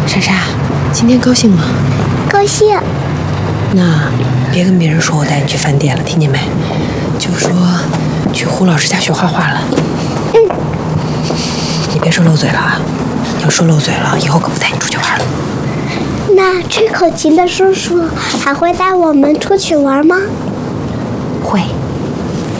莎莎，今天高兴吗？ 高兴。 那别跟别人说我带你去饭店了，听见没？就说去胡老师家学画画了。你别说漏嘴了啊！要说漏嘴了，以后可不带你出去玩了。 那吹口琴的叔叔还会带我们出去玩吗？ 会。